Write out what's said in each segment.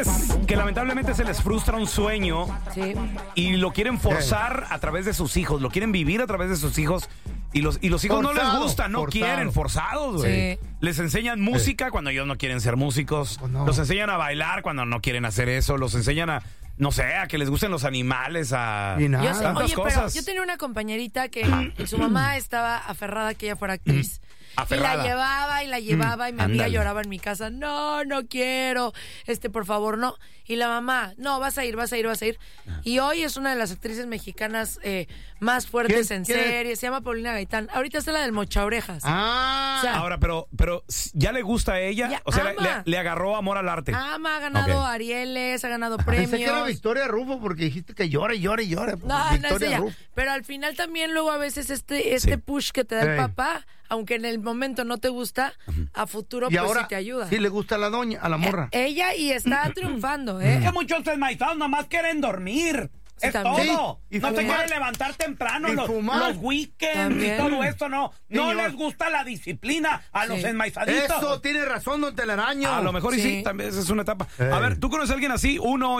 Que lamentablemente se les frustra un sueño y lo quieren forzar a través de sus hijos, lo quieren vivir a través de sus hijos y los hijos no les gusta, no quieren, forzados, güey. Les enseñan música cuando ellos no quieren ser músicos, los enseñan a bailar cuando no quieren hacer eso, los enseñan a, no sé, a que les gusten los animales, a tantas cosas. Pero yo tenía una compañerita que su mamá estaba aferrada a que ella fuera actriz. Aferrada. Y la llevaba y mi amiga lloraba en mi casa. No quiero, por favor, no. Y la mamá, no, vas a ir. Y hoy es una de las actrices mexicanas más fuertes en series. Se llama Paulina Gaitán. Ahorita está la del Mocha Orejas. Ahora, pero ¿ya le gusta a ella? O sea, le agarró amor al arte. Ha ganado Arieles, ha ganado premios. Pensé que era Victoria Rufo porque dijiste que llora. No es ella. Rufo. Pero al final también luego a veces este push que te da el papá, aunque en el momento no te gusta, a futuro y pues ahora, sí te ayuda. Sí le gusta a la doña, a la morra. Ella y está triunfando, Que muchos desmaizados nomás quieren dormir. Es todo. Sí, no te quieren levantar temprano, los weekends también. Y todo esto, no les gusta la disciplina a los enmaizaditos. Eso, tiene razón, don Telaraño. A lo mejor sí, también esa es una etapa. A ver, ¿tú conoces a alguien así?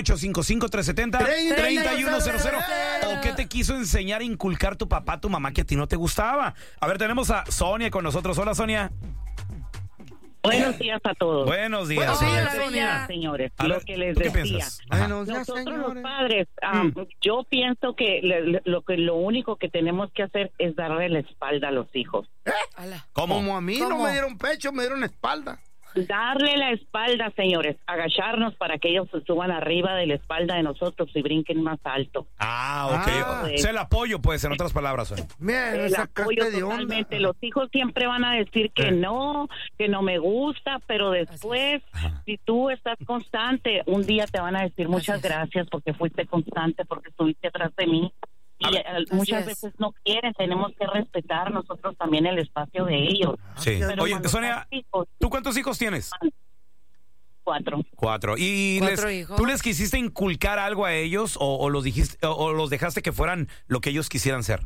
1-855-370-3100. ¿O qué te quiso enseñar a inculcar tu papá, tu mamá, que a ti no te gustaba? A ver, tenemos a Sonia con nosotros. Hola, Sonia. Buenos días a todos. Buenos días, Sonia. Señores, lo que les decía. Nosotros los padres, yo pienso que lo único que tenemos que hacer es darle la espalda a los hijos. ¿Cómo? Como a mí no me dieron pecho, me dieron espalda. Darle la espalda, señores, agacharnos para que ellos se suban arriba de la espalda de nosotros y brinquen más alto. Ok. Es el apoyo, pues, en otras palabras. El apoyo totalmente. Los hijos siempre van a decir que no me gusta, pero después, si tú estás constante, un día te van a decir muchas gracias porque fuiste constante, porque estuviste atrás de mí. Y muchas veces no quieren, tenemos que respetar nosotros también el espacio de ellos. Sí. Oye, Sonia, ¿tú cuántos hijos tienes? 4. ¿Y tú les quisiste inculcar algo a ellos o los dejaste que fueran lo que ellos quisieran ser?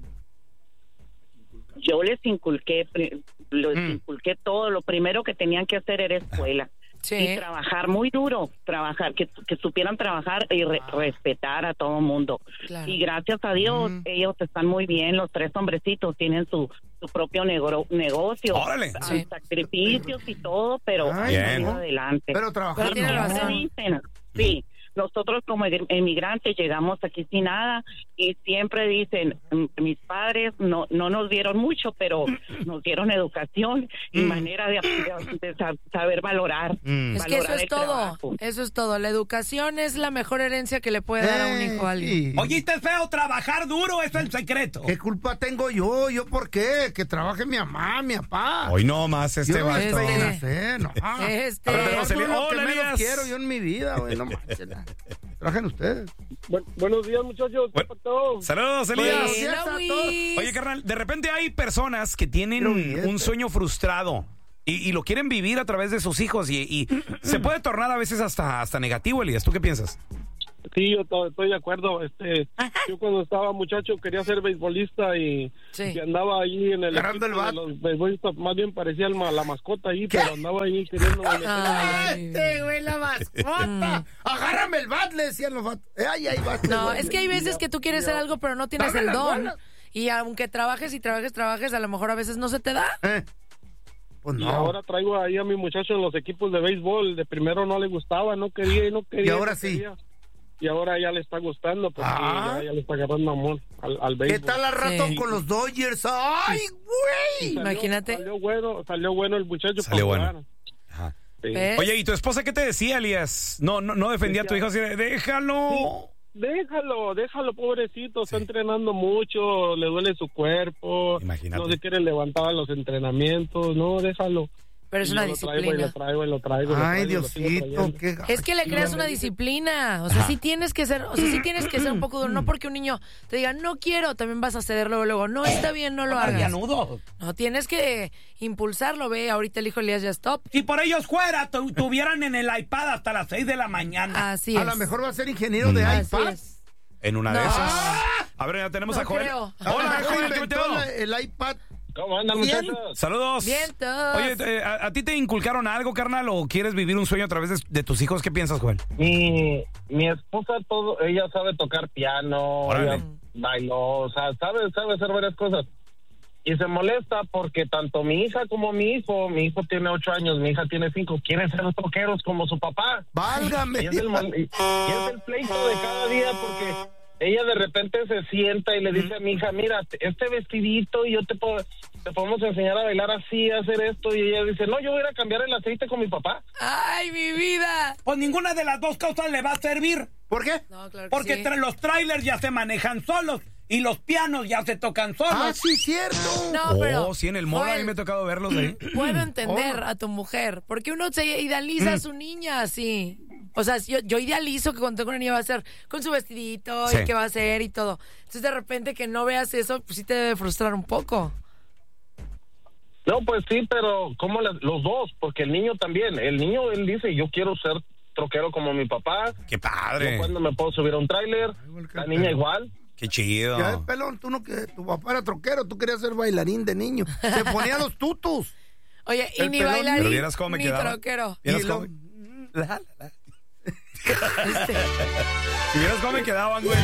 Yo les inculqué todo. Lo primero que tenían que hacer era escuela. Y trabajar muy duro, que supieran trabajar y respetar a todo mundo. Y gracias a Dios, ellos están muy bien, los 3 hombrecitos tienen su propio negocio, sacrificios y todo, pero adelante. Pero trabajar sí. Nosotros como emigrantes llegamos aquí sin nada y siempre dicen, mis padres no nos dieron mucho, pero nos dieron educación y manera de saber valorar. Es que eso es todo. La educación es la mejor herencia que le puede dar a un hijo a alguien. Oye, es feo, trabajar duro es el secreto. ¿Qué culpa tengo yo? ¿Yo por qué? Que trabaje mi mamá, mi papá. Hoy no más vato. No. Hola, Elías. Quiero yo en mi vida, güey, no manches. Trabajen ustedes. Buenos días, muchachos. Saludos, Elías. Oye, carnal, de repente hay personas que tienen un sueño frustrado y lo quieren vivir a través de sus hijos y se puede tornar a veces hasta negativo, Elías. ¿Tú qué piensas? Sí, yo estoy de acuerdo. Yo cuando estaba muchacho quería ser beisbolista y andaba ahí en el agarrando equipo el bat. de los beisbolistas, más bien parecía la mascota ahí, pero andaba ahí queriendo güey, la mascota. Agárrame el bat, le decían los vatos. No, es que hay veces que tú quieres hacer algo, pero no tienes el don. Y aunque trabajes, a lo mejor a veces no se te da. Pues no. Y ahora traigo ahí a mi muchacho en los equipos de béisbol. De primero no le gustaba, no quería. Y ahora sí. Y ahora ya le está gustando porque ya le está agarrando amor al béisbol. ¿Qué tal al rato con los Dodgers? ¡Ay, güey! Imagínate. Salió bueno el muchacho. Salió bueno. Sí. Oye, ¿y tu esposa qué te decía, Elías? No defendía a tu hijo así de, déjalo. Sí, déjalo, pobrecito. Está entrenando mucho, le duele su cuerpo. Imagínate. No se quiere levantar a los entrenamientos. No, déjalo. Pero es una disciplina. Lo traigo. Ay, Diosito. Es que le creas una disciplina. O sea, sí tienes que ser, un poco duro. No porque un niño te diga, no quiero, también vas a ceder luego. No, está bien, no lo hagas. No, tienes que impulsarlo, ve. Ahorita el hijo Elías ya stop. Si por ellos fuera, tuvieran en el iPad hasta las 6 de la mañana. Así es. A lo mejor va a ser ingeniero de iPad. En una de esas. A ver, ya tenemos a Joel. Hola, Joel. El iPad ¿Cómo andan, muchachos? Saludos. Vientos. Oye, ¿a ti te inculcaron algo, carnal, o quieres vivir un sueño a través de tus hijos? ¿Qué piensas, Joel? Mi esposa, ella sabe tocar piano, ella bailó, o sea, sabe hacer varias cosas. Y se molesta porque tanto mi hija como mi hijo tiene 8 años, mi hija tiene 5, quieren ser troqueros como su papá. ¡Válgame! Y es el pleito de cada día porque ella de repente se sienta y le dice a mi hija, mira, este vestidito y yo te podemos enseñar a bailar así, a hacer esto. Y ella dice, no, yo voy a ir a cambiar el aceite con mi papá. ¡Ay, mi vida! Pues ninguna de las dos cosas le va a servir. ¿Por qué? No, claro que Porque sí. los trailers ya se manejan solos y los pianos ya se tocan solos. ¡Ah, sí, cierto! No, pero... sí, en el mall a mí me ha tocado verlos ahí. Puedo entender a tu mujer, porque uno se idealiza a su niña así. O sea, yo idealizo que cuando tengo una niña va a ser con su vestidito y qué va a hacer y todo. Entonces, de repente que no veas eso, pues sí te debe frustrar un poco. No, pues sí, pero como los dos, porque el niño también. El niño, él dice, yo quiero ser troquero como mi papá. ¡Qué padre! Yo cuando me puedo subir a un tráiler, la niña igual. ¡Qué chido! Ya ves, pelón, tú no, que tu papá era troquero, tú querías ser bailarín de niño. Se ponía los tutus. Oye, y El ni pelón. bailarín, Pero vieras cómo me ni quedaba. troquero. ¿Vieras Y cómo? Si vieras cómo me quedaban, güey.